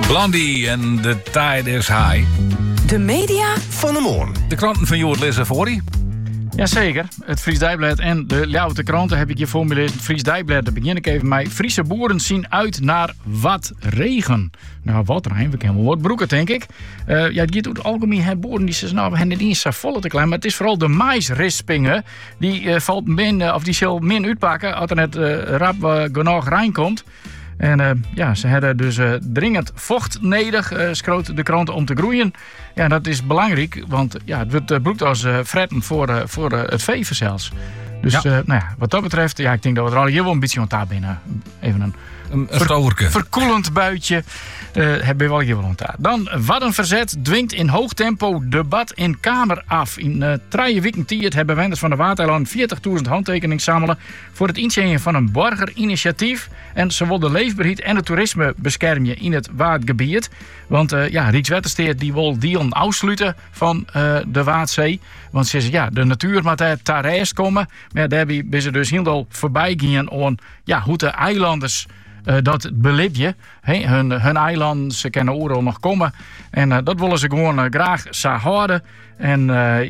Blondie en The Tide is High. De media van de morgen. De kranten van Joert lezen voor je. Jazeker, het Fries Dagblad en de Ljouwte kranten heb ik je voor me lezen. Het Fries Dagblad, daar begin ik even mee. Friese boeren zien uit naar wat regen. Nou, wat regen, we kennen wel wat broeken, denk ik. Het gaat over het algemeen, boeren die zeggen, nou, we hebben het niet zo volle te klein. Maar het is vooral de maisrispingen. Die valt min, of die zal min uitpakken als er net rap genoeg rein komt. En ze hebben dus dringend vocht nodig, schroot de kranten, om te groeien. Ja, dat is belangrijk, want het wordt broekt als fretten voor het veeven zelfs. Dus wat dat betreft, ik denk dat we er al heel wel een beetje aan taal binnen. Even een verkoelend buitje hebben we wel hier wel aan taal. Dan, wat een verzet dwingt in hoog tempo debat in Kamer af. In 3 weken tijd hebben wenders van de Waterland 40.000 handtekeningen samelen voor het initiëren van een burgerinitiatief. En ze willen de leefbaarheid en het toerisme beschermen in het Waardgebied. Want Rijkswaterstaat die wil dealen afsluiten van de Waardzee. Want ze zeggen, de natuur moet daar reis komen. Maar daar ben ze dus heel voorbij gaan aan hoe de eilanders dat beleven. Hun eiland, ze kunnen overal nog komen. En dat willen ze gewoon graag zo houden. En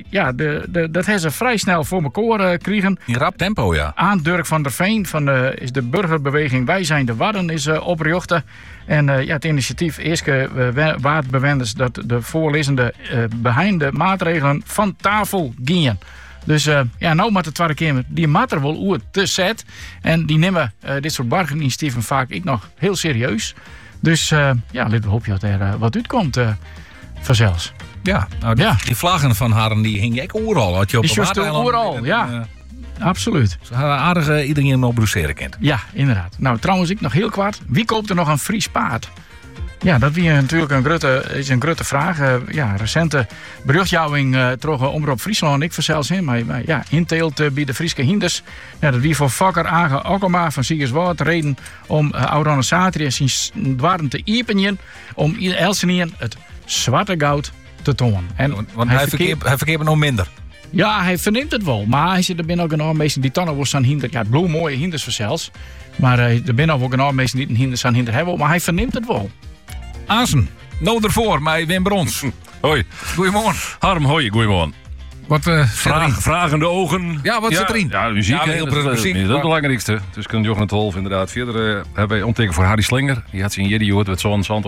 dat hebben ze vrij snel voor elkaar krijgen. In rap tempo, ja. Aan Dirk van der Veen is de burgerbeweging Wij zijn de Wadden is oprichten. En het initiatief Eerste Waardbewenders dat de voorlezende behind maatregelen van tafel gingen. Dus nou moet het tweede keer die mat er wel hoe te zet. En die nemen dit soort burgerinitiatieven vaak ik nog heel serieus. Dus laten we hopen dat er wat uitkomt vanzelfs. Ja, die vlaggen van haar die hingen ik overal. Had je op die juist overal, ja. Absoluut. Ze hadden aardig iedereen nog broesseren kent. Ja, inderdaad. Nou, trouwens, ik nog heel kwaad. Wie koopt er nog een Fries paard? Ja, dat is natuurlijk een grote vraag. Recente berichtjouwing terug Omroep Friesland. Ik verzels in, maar inteelt bij de Friese hinders. Ja, dat wie voor Fokker Agen Okkema van Siegerswoud reden om Aurane Satria zijn dwarren te iepenjen om Elsenien het zwarte goud te tonen. Want hij verkeert nog minder. Ja, hij verneemt het wel. Maar hij zit er binnen ook een aantal mensen die dan wel zijn hinder. Ja, het bloem mooie hinders verzels. Maar er binnen ook een aantal mensen die een hinder zijn hinder hebben. Maar hij verneemt het wel. Azen, nou ervoor, mij Wim Brons. Hoi. Goedemorgen. Harm, hoi, goedemorgen. Wat vragende ogen. Ja, wat zit erin? Ja, muziek. Ja, dat is het belangrijkste. Dus kunnen Jochen het Wolf inderdaad. Verder hebben wij ontekend voor Harry Slinger. Die had zijn Jedi gehoord met zo'n zantig.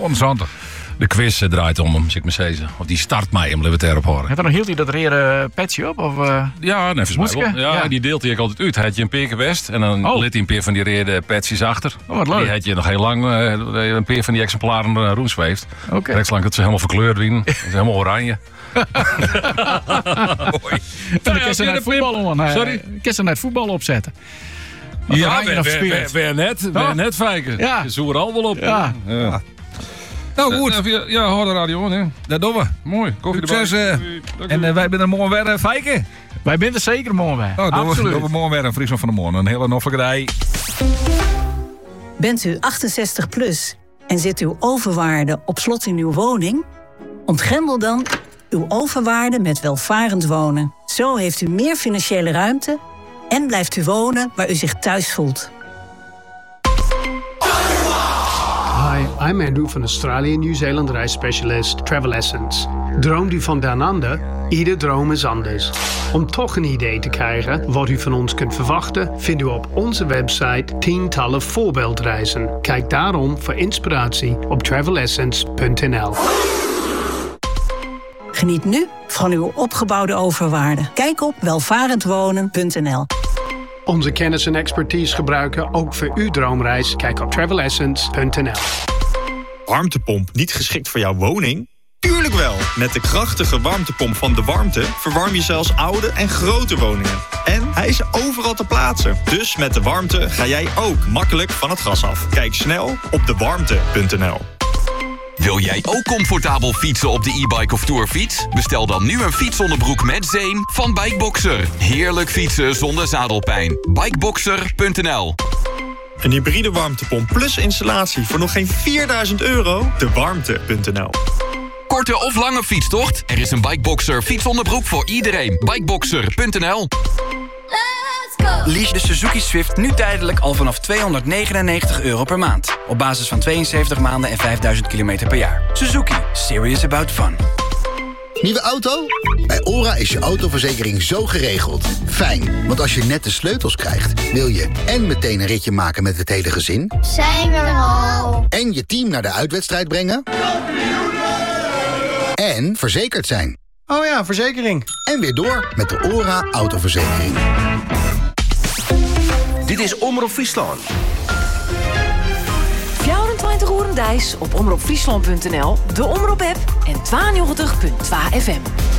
De quiz draait om hem, zeg ik maar zeggen. Of die start mij hem, laten we het erop horen. Heb je nog heel die dat rare petje op? Of, ja, volgens mij wel. Ja, die deelt hij ook altijd uit. Had je een peer gewest en dan liet hij een peer van die rare petjes achter. Oh, wat leuk. Die had je nog heel lang een peer van die exemplaren roemsweeft. Oké. Rechts lang dat ze helemaal verkleurd werden. Ze zijn helemaal oranje. Mooi. Dan kun je naar voetbal Sorry? Kun je naar het voetbal opzetten. Ja, weer net fijken. Ja. Je zoekt er al wel op. Ja. Nou goed. Ja, hoor de radio. Hè. Dat doen we. Mooi. Koffie erbij. En wij zijn er morgen weer fijken. Wij zijn er zeker morgen weer. Absoluut. Doen we morgen weer een Friesland van de morgen. Een hele noffelijke rij. Bent u 68 plus en zit uw overwaarde op slot in uw woning? Ontgrendel dan uw overwaarde met welvarend wonen. Zo heeft u meer financiële ruimte en blijft u wonen waar u zich thuis voelt. Hi, I'm Andrew van Australië en Nieuw-Zeeland reisspecialist Travel Essence. Droomt u van down under? Ieder droom is anders. Om toch een idee te krijgen wat u van ons kunt verwachten, vindt u op onze website tientallen voorbeeldreizen. Kijk daarom voor inspiratie op travelessence.nl. Geniet nu van uw opgebouwde overwaarde. Kijk op welvarendwonen.nl. Onze kennis en expertise gebruiken ook voor uw droomreis. Kijk op travelessence.nl. Warmtepomp niet geschikt voor jouw woning? Tuurlijk wel! Met de krachtige warmtepomp van De Warmte verwarm je zelfs oude en grote woningen. En hij is overal te plaatsen. Dus met De Warmte ga jij ook makkelijk van het gas af. Kijk snel op dewarmte.nl. Wil jij ook comfortabel fietsen op de e-bike of tourfiets? Bestel dan nu een fietsonderbroek met zeem van Bikeboxer. Heerlijk fietsen zonder zadelpijn. Bikeboxer.nl. Een hybride warmtepomp plus installatie voor nog geen €4.000? Dewarmte.nl. Korte of lange fietstocht? Er is een Bikeboxer fietsonderbroek voor iedereen. Bikeboxer.nl. Let's Lease de Suzuki Swift nu tijdelijk al vanaf €299 per maand. Op basis van 72 maanden en 5000 kilometer per jaar. Suzuki. Serious about fun. Nieuwe auto? Bij OHRA is je autoverzekering zo geregeld. Fijn, want als je net de sleutels krijgt, wil je en meteen een ritje maken met het hele gezin. Zijn we er al? En je team naar de uitwedstrijd brengen. En verzekerd zijn. Oh ja, verzekering. En weer door met de OHRA autoverzekering. Dit is Omroep Friesland. 24 uur Dijs op omroepfriesland.nl, de Omroep-app en 92.2 FM.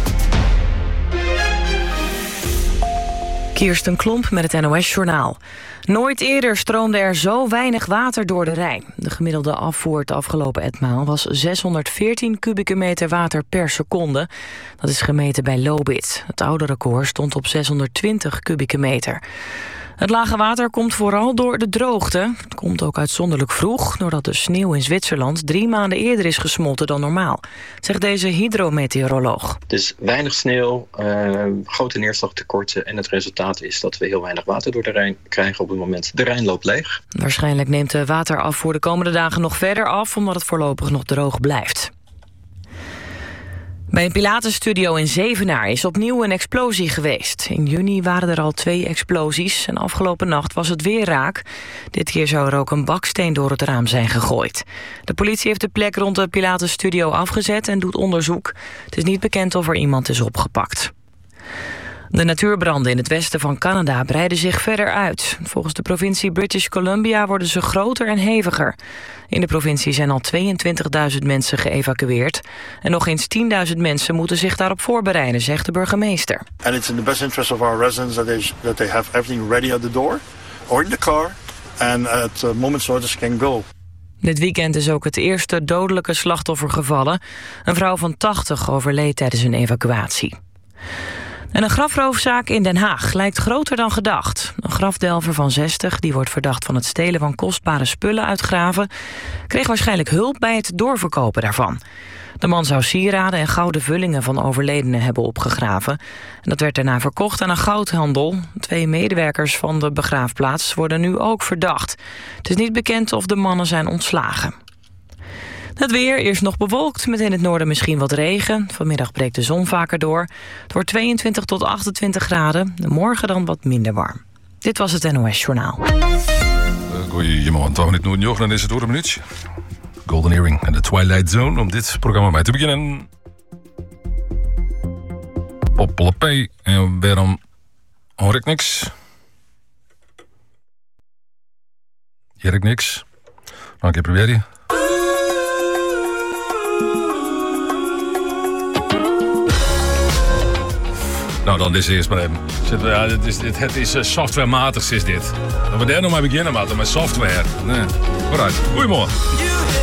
Kirsten Klomp met het NOS-journaal. Nooit eerder stroomde er zo weinig water door de Rijn. De gemiddelde afvoer het afgelopen etmaal was 614 kubieke meter water per seconde. Dat is gemeten bij Lobit. Het oude record stond op 620 kubieke meter. Het lage water komt vooral door de droogte. Het komt ook uitzonderlijk vroeg, doordat de sneeuw in Zwitserland 3 maanden eerder is gesmolten dan normaal, zegt deze hydrometeoroloog. Dus weinig sneeuw, grote neerslagtekorten en het resultaat is dat we heel weinig water door de Rijn krijgen op het moment. De Rijn loopt leeg. Waarschijnlijk neemt de waterafvoer de komende dagen nog verder af, omdat het voorlopig nog droog blijft. Bij een Pilates-studio in Zevenaar is opnieuw een explosie geweest. In juni waren er al 2 explosies en afgelopen nacht was het weer raak. Dit keer zou er ook een baksteen door het raam zijn gegooid. De politie heeft de plek rond de Pilates-studio afgezet en doet onderzoek. Het is niet bekend of er iemand is opgepakt. De natuurbranden in het westen van Canada breiden zich verder uit. Volgens de provincie British Columbia worden ze groter en heviger. In de provincie zijn al 22.000 mensen geëvacueerd. En nog eens 10.000 mensen moeten zich daarop voorbereiden, zegt de burgemeester. And it's in the best interest of our residents that they have everything ready at the door or in the car and at a moment's notice can go. Dit weekend is ook het eerste dodelijke slachtoffer gevallen. Een vrouw van 80 overleed tijdens een evacuatie. En een grafroofzaak in Den Haag lijkt groter dan gedacht. Een grafdelver van 60, die wordt verdacht van het stelen van kostbare spullen uit graven, kreeg waarschijnlijk hulp bij het doorverkopen daarvan. De man zou sieraden en gouden vullingen van overledenen hebben opgegraven. En dat werd daarna verkocht aan een goudhandel. 2 medewerkers van de begraafplaats worden nu ook verdacht. Het is niet bekend of de mannen zijn ontslagen. Het weer, eerst nog bewolkt, met in het noorden misschien wat regen. Vanmiddag breekt de zon vaker door. Het wordt 22 tot 28 graden. Morgen dan wat minder warm. Dit was het NOS Journaal. Goedemorgen, toch niet nu nog, dan is het door een minuutje. Golden Earring en de Twilight Zone om dit programma mee te beginnen. Poppele P en waarom hoor ik niks? Hier ik niks. Nog een keer proberen. Nou, dan is het eerst maar even. Ja, het is softwarematig, is dit. Dat we daar nog maar beginnen, maar met software. Nee. Vooruit. Goedemorgen.